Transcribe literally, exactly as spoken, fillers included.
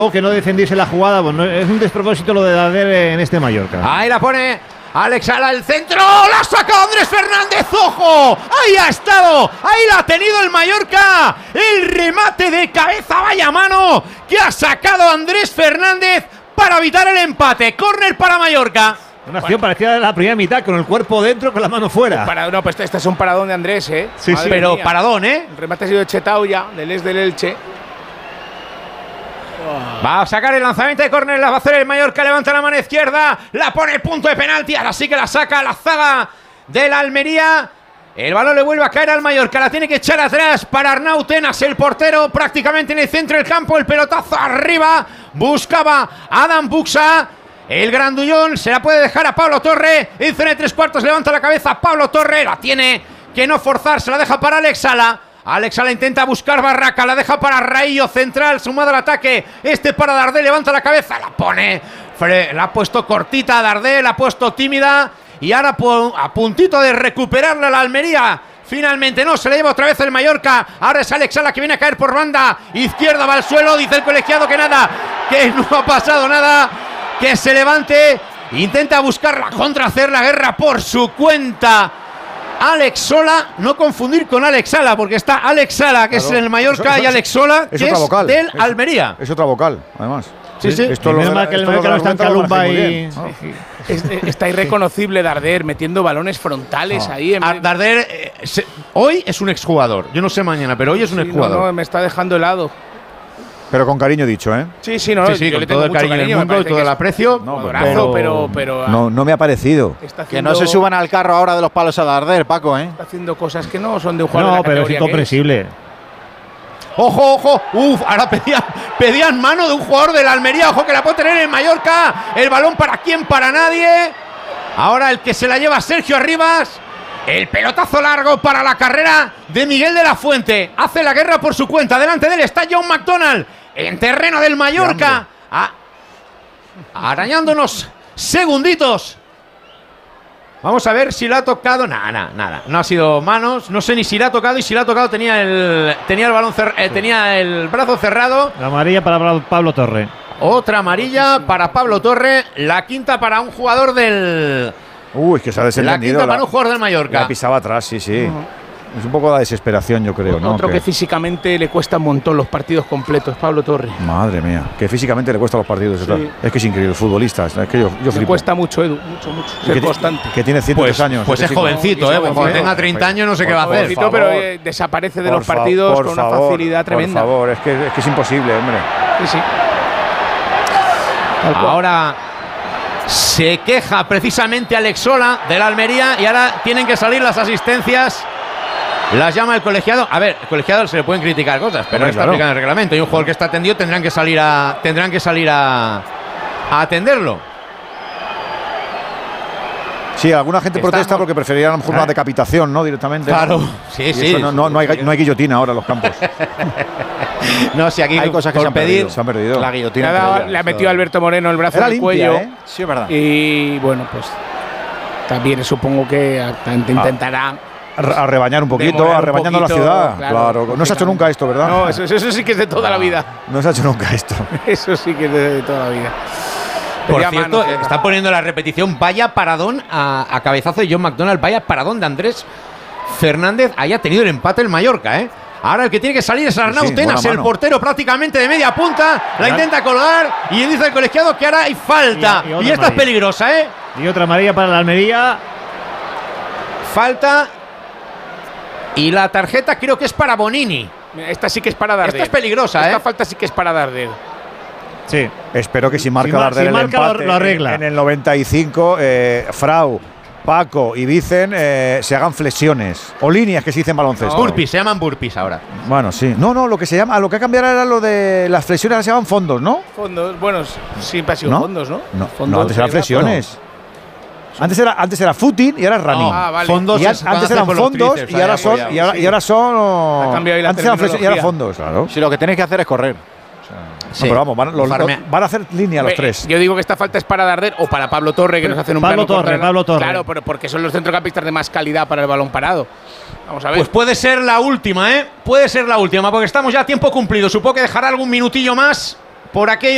que no defendiese la jugada. Bueno, es un despropósito lo de Darder en este Mallorca. Ahí la pone Alex Sala, el centro, la saca Andrés Fernández, ¡ojo! Ahí ha estado, ahí la ha tenido el Mallorca, el remate de cabeza, vaya mano, que ha sacado Andrés Fernández para evitar el empate. Córner para Mallorca. Una acción bueno. parecida a la primera mitad, con el cuerpo dentro, con la mano fuera. Para, no, pues este es un paradón de Andrés, ¿eh? Sí, sí, pero mía. paradón, ¿eh? El remate ha sido de Chetao ya, del Es del Elche. Va a sacar el lanzamiento de córner, la va a hacer el Mallorca, levanta la mano izquierda, la pone el punto de penalti, ahora sí que la saca la zaga de la Almería. El balón le vuelve a caer al Mallorca, la tiene que echar atrás para Arnau Tenas, el portero, prácticamente en el centro del campo, el pelotazo arriba, buscaba Adam Buxa, el grandullón, se la puede dejar a Pablo Torre, en zona de tres cuartos, levanta la cabeza Pablo Torre, la tiene que no forzar, se la deja para Alex Sala. Alex Sala intenta buscar Barraca, la deja para Raillo, central, sumado al ataque, este para Darder, levanta la cabeza, la pone, la ha puesto cortita a Darder, la ha puesto tímida, y ahora a puntito de recuperarla la Almería, finalmente no, se le lleva otra vez el Mallorca, ahora es Alex Sala que viene a caer por banda, izquierda va al suelo, dice el colegiado que nada, que no ha pasado nada, que se levante, intenta buscar la contra, hacer la guerra por su cuenta, Alex Sola, no confundir con Alex Sala, porque está Alex Sala, que claro, es el Mallorca, eso, eso, y Alex Sola, es que es vocal, del es, Almería. Es otra vocal, además. Sí, sí. Esto lo mal que el Mallorca no está en Calumba y... Oh. Es, está irreconocible Darder, metiendo balones frontales oh. ahí. En... Darder, eh, se, hoy es un exjugador. Yo no sé mañana, pero hoy es un sí, exjugador. No, no, me está dejando helado. Pero con cariño dicho, ¿eh? Sí, sí, no, sí, sí, yo con le todo tengo el cariño, cariño del mundo y todo el aprecio. No, pero, pero, pero no, no me ha parecido. Haciendo, que no se suban al carro ahora de los palos a Darder, Paco, ¿eh? Está haciendo cosas que no son de un jugador. No, de la pero es incomprensible. Ojo, ojo, uf, ahora pedían, pedían mano de un jugador de la Almería, ojo que la puede tener en Mallorca, el balón para quién, para nadie, ahora el que se la lleva Sergio Arribas, el pelotazo largo para la carrera de Miguel de la Fuente, hace la guerra por su cuenta, delante de él está John McDonald, en terreno del Mallorca, a, arañándonos segunditos. Vamos a ver si la ha tocado. Nada, nada, nada. No ha sido manos. No sé ni si la ha tocado. Y si la ha tocado tenía el tenía el balón cer eh, tenía el brazo cerrado. La amarilla para Pablo Torre. Otra amarilla para Pablo Torre. La quinta para un jugador del. Uy, que se ha desentendido. La quinta la, para un jugador del Mallorca. La pisaba atrás, sí, sí. Uh-huh. Es un poco la desesperación, yo creo, ¿no? Otro que, que físicamente le cuesta un montón los partidos completos, Pablo Torre. Madre mía, que físicamente le cuesta los partidos. Sí. Es que es increíble, futbolista. Es que yo, yo le cuesta mucho, Edu, mucho, mucho. Ser que constante. Que tiene ciento tres pues, años. Pues es jovencito, ¿eh? Cuando tenga treinta años no sé qué va a hacer. Jovencito, pero eh, desaparece de los partidos con una favor, facilidad tremenda. Por favor, es que, es que es imposible, hombre. Sí, sí. Ahora se queja precisamente Alex Sola de la Almería y ahora tienen que salir las asistencias. Las llama el colegiado. A ver, el colegiado se le pueden criticar cosas, pero no está claro. aplicando el reglamento. Y un jugador que está atendido tendrán que salir a tendrán que salir a, a atenderlo. Sí, alguna gente Estamos. protesta porque preferirían a lo mejor una decapitación, ¿no? Directamente. Claro, sí, y sí. No, no, no, hay, no hay guillotina ahora en los campos. No, si aquí hay cosas que por se han, pedir, perdido. se han perdido. La guillotina. Nada, le ha metido a Alberto Moreno el brazo Era en el limpia, cuello. ¿eh? Sí, es verdad. Y bueno, pues también supongo que intentará. Ah. A rebañar un poquito, a rebañando la ciudad. Claro, claro. No se ha hecho nunca esto, ¿verdad? No, eso, eso sí que es de toda la vida. No se ha hecho nunca esto. Eso sí que es de, de toda la vida. Por Pedía cierto, manos, está poniendo la repetición. Vaya paradón a, a cabezazo de John McDonald. Vaya paradón de Andrés Fernández. Haya tenido el empate el Mallorca, ¿eh? Ahora el que tiene que salir es Arnau sí, Tenas, el portero prácticamente de media punta. La intenta colgar y dice el colegiado que ahora hay falta. Y, y, y esta es peligrosa, ¿eh? Y otra amarilla para la Almería. Falta. Y la tarjeta creo que es para Bonini. Esta sí que es para Darder. Esta es peligrosa, Esta ¿eh? Esta falta sí que es para Darder. Sí. Espero que si marca si Darder si el marca empate lo, lo arregla. En, en el noventa y cinco, eh, Frau, Paco y Vicen eh, se hagan flexiones o líneas que se dicen baloncesto. No. Burpees, se llaman burpees ahora. Bueno, sí. No, no, lo que se llama, lo que ha cambiado era lo de las flexiones, ahora se llaman fondos, ¿no? Fondos, bueno, siempre ha sido ¿No? fondos, ¿no? No, fondos, no antes eran flexiones. Antes era, antes era footing y ahora es running. No, ah, vale. Fondos y an, antes eran fondos tríceps, y ahora son y ahora, sí. y ahora son oh, ha cambiado ahí la antes eran flexiones y ahora fondos, claro. Si lo que tenéis que hacer es correr. Sí. No, pero vamos, van, los, los, van a hacer línea los tres. Yo digo que esta falta es para Darder o para Pablo Torre, que nos hacen un Pablo plano Torre, Pablo Torre. Claro, pero porque son los centrocampistas de más calidad para el balón parado. Vamos a ver. Pues puede ser la última, ¿eh? Puede ser la última, porque estamos ya a tiempo cumplido. Supongo que dejará algún minutillo más por aquello.